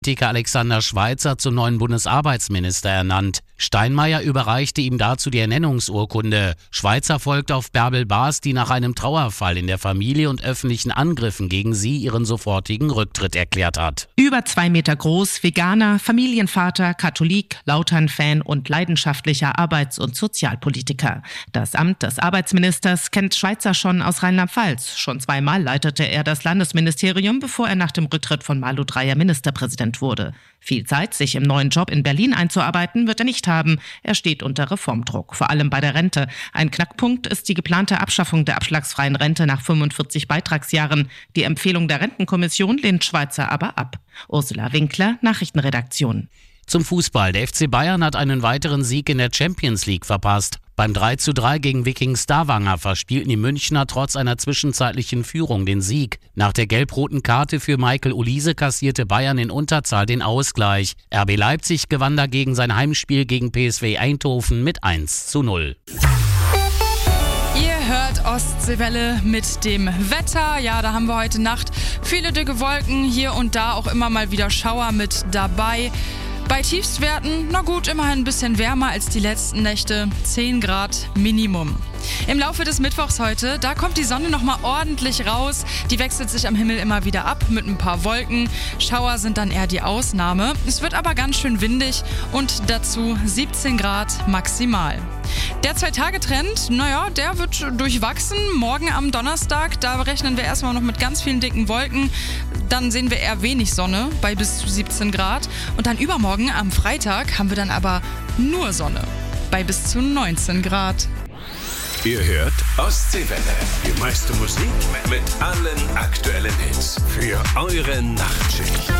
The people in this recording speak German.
Politiker Alexander Schweitzer zum neuen Bundesarbeitsminister ernannt. Steinmeier überreichte ihm dazu die Ernennungsurkunde. Schweitzer folgt auf Bärbel Baas, die nach einem Trauerfall in der Familie und öffentlichen Angriffen gegen sie ihren sofortigen Rücktritt erklärt hat. Über 2 Meter groß, Veganer, Familienvater, Katholik, Lautern-Fan und leidenschaftlicher Arbeits- und Sozialpolitiker. Das Amt des Arbeitsministers kennt Schweitzer schon aus Rheinland-Pfalz. Schon 2-mal leitete er das Landesministerium, bevor er nach dem Rücktritt von Malu Dreyer Ministerpräsident wurde. Viel Zeit, sich im neuen Job in Berlin einzuarbeiten, wird er nicht haben. Er steht unter Reformdruck, vor allem bei der Rente. Ein Knackpunkt ist die geplante Abschaffung der abschlagsfreien Rente nach 45 Beitragsjahren. Die Empfehlung der Rentenkommission lehnt Schweitzer aber ab. Ursula Winkler, Nachrichtenredaktion. Zum Fußball. Der FC Bayern hat einen weiteren Sieg in der Champions League verpasst. Beim 3:3 gegen Viking Stavanger verspielten die Münchner trotz einer zwischenzeitlichen Führung den Sieg. Nach der gelb-roten Karte für Michael Olise kassierte Bayern in Unterzahl den Ausgleich. RB Leipzig gewann dagegen sein Heimspiel gegen PSV Eindhoven mit 1:0. Ihr hört Ostseewelle mit dem Wetter. Ja, da haben wir heute Nacht viele dicke Wolken, hier und da auch immer mal wieder Schauer mit dabei. Bei Tiefstwerten, na gut, immerhin ein bisschen wärmer als die letzten Nächte, 10 Grad Minimum. Im Laufe des Mittwochs heute, da kommt die Sonne nochmal ordentlich raus. Die wechselt sich am Himmel immer wieder ab mit ein paar Wolken. Schauer sind dann eher die Ausnahme. Es wird aber ganz schön windig und dazu 17 Grad maximal. Der 2-Tage-Trend, der wird durchwachsen. Morgen am Donnerstag, da rechnen wir erstmal noch mit ganz vielen dicken Wolken. Dann sehen wir eher wenig Sonne bei bis zu 17 Grad. Und dann übermorgen am Freitag haben wir dann aber nur Sonne bei bis zu 19 Grad. Ihr hört Ostseewelle. Die meiste Musik mit allen aktuellen Hits für eure Nachtschicht.